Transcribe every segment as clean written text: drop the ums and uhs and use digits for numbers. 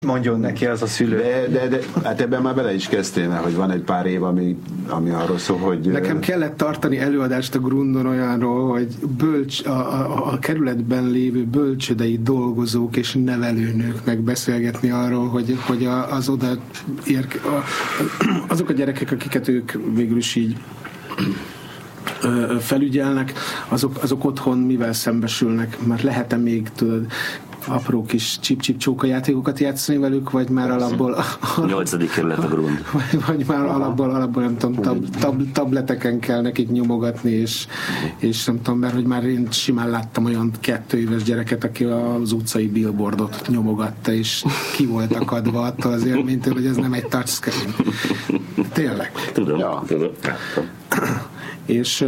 mondjon neki az a szülő. De hát ebben már bele is kezdtél, mert hogy van egy pár év, ami arról szól, hogy... Nekem kellett tartani előadást a Grundon olyanról, hogy a kerületben lévő bölcsödei dolgozók és nevelőnőknek beszélgetni arról, hogy az oda azok a gyerekek, akiket ők végül is így felügyelnek, azok otthon mivel szembesülnek, mert lehet-e még, tudod, apró kis csip-csip csóka játékokat játszani velük, vagy már alapból 8. kerület a Grund. Vagy már alapból nem tudom, tableteken kell nekik nyomogatni, és nem tudom, mert hogy már én simán láttam olyan 2 éves gyereket, aki az utcai billboardot nyomogatta, és ki volt akadva attól az élménytől, hogy ez nem egy touchscreen. Tényleg. Tudom. És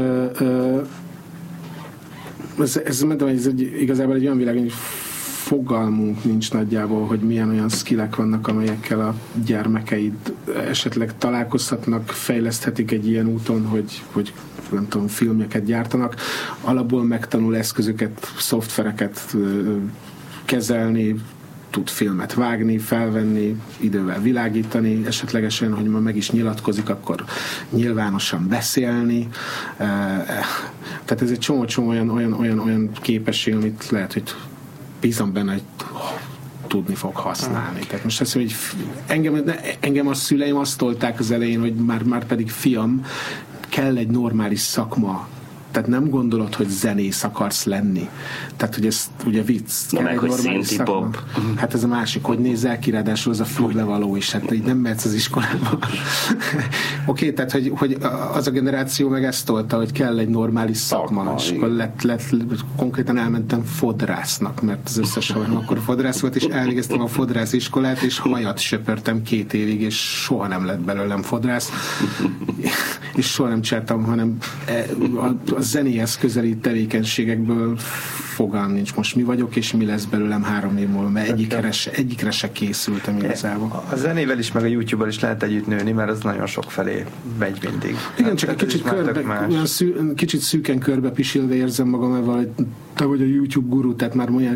ez igazából egy olyan világ, hogy fogalmunk nincs nagyjából, hogy milyen olyan skillek vannak, amelyekkel a gyermekeid esetleg találkozhatnak, fejleszthetik egy ilyen úton, hogy nem tudom, filmjeket gyártanak. Alapból megtanul eszközöket, szoftvereket kezelni, tud filmet vágni, felvenni, idővel világítani, esetlegesen, hogy ma meg is nyilatkozik, akkor nyilvánosan beszélni. Tehát ez egy csomó olyan képesség, amit lehet, hogy bízom benne, hogy tudni fog használni. Tehát most azt mondom, hogy engem a szüleim azt tolták az elején, hogy már pedig fiam, kell egy normális szakma. Tehát nem gondolod, hogy zenész akarsz lenni. Tehát, hogy ez ugye vicc. Na meg, hogy szinti pop. Hát ez a másik, hogy nézel ki, ráadásul az a füllevaló is. Hát így nem mehetsz az iskolába. Oké, tehát, hogy az a generáció meg ezt tolta, hogy kell egy normális szakma. És akkor konkrétan elmentem fodrásznak, mert az összes hajam akkor fodrász volt, és elvégeztem a fodrász iskolát, és hajat söpörtem 2 évig, és soha nem lett belőlem fodrász. És soha nem csináltam, hanem a zenéhez közeli tevékenységekből fogalm nincs most mi vagyok, és mi lesz belőlem 3 év múlva, mert egyikre se készültem igazából. A zenével is, meg a YouTube-val is lehet együtt nőni, mert az nagyon sok felé megy mindig. Igen, csak egy kicsit szűken körbe pisilve érzem magam, mert hogy te vagy a YouTube guru, tehát már mondják,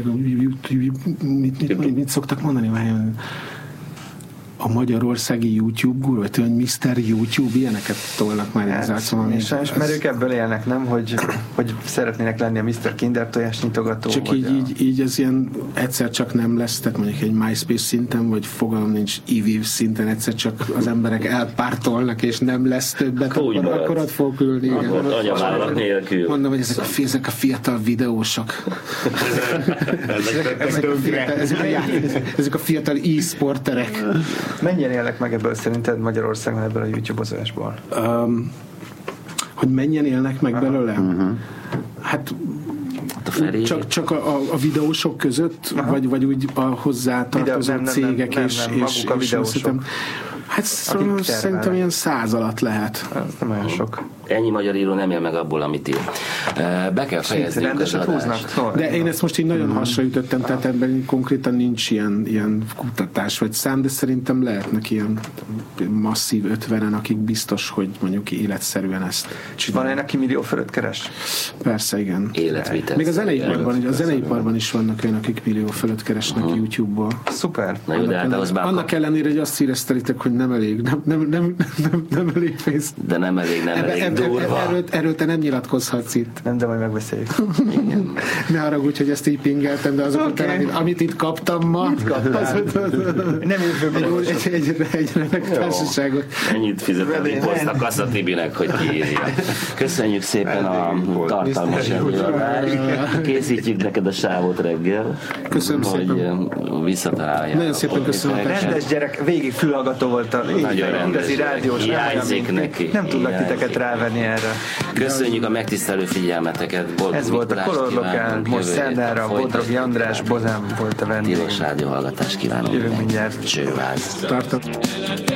mit szoktak mondani? A magyarországi YouTube guru, vagy tudom, Mr. YouTube, ilyeneket tolnak már az arcom. Mert ők ebből élnek, nem? Hogy szeretnének lenni a Mr. Kinder tojás nyitogató. Csak így ez ilyen egyszer csak nem lesz, tehát mondjuk egy MySpace szinten, vagy fogalom nincs EVIV szinten, egyszer csak az emberek elpártolnak, és nem lesz többet, akkor ott fogok ülni. Anyavállalak nélkül. Mondom, hogy ezek a fiatal videósok. ezek a fiatal e-sporterek. Mennyien élnek meg ebből szerinted Magyarországon, ebből a YouTube-ozásból? Hogy mennyien élnek meg belőle? Hát csak a videósok között, vagy úgy a hozzátartozó cégek és maguk a videósok. Hát szerintem ilyen 100 alatt lehet. Ez nem olyan sok. Ennyi magyar író nem él meg abból, amit ír. Be kell fejeznünk az adást. De én ezt most így nagyon hasraütöttem, tehát ebben konkrétan nincs ilyen kutatás vagy szám, de szerintem lehetnek ilyen masszív 50-en, akik biztos, hogy mondjuk életszerűen ezt csinálják. Van aki millió fölött keres? Persze, igen. Életvitel. Még a zeneiparban is vannak olyan, akik millió fölött keresnek YouTube-ból. Szuper. Na jó, de hát ahhoz annak ellenére, hogy azt éreztelitek, hogy nem elég pénz. De nem elég durva. Erről te nem nyilatkozhatsz itt. Nem, de majd megbeszéljük. Ne haragudj, hogy ezt így pingeltem, de azok után, amit itt kaptam ma, nem egy remek társaságot. Ennyit fizetem a Kassa Tibinek, hogy kiírja. Köszönjük szépen a tartalmas előadást. Készítjük neked a sávot reggel. Köszönöm szépen. Hogy visszataláljál. Nagyon szépen köszönöm. Rendes gyerek, végig fülhallgató volt a igazi rádiós. Nem tudlak titeket rávenni erre. Köszönjük a megtisztelő figyelmeteket. Ez volt a Color Lokál, most szerdára Bodrogi András, Bozám volt a vendég. Tilos rádió hallgatást kívánok. Jövünk mindjárt. Csőváz. Tartok.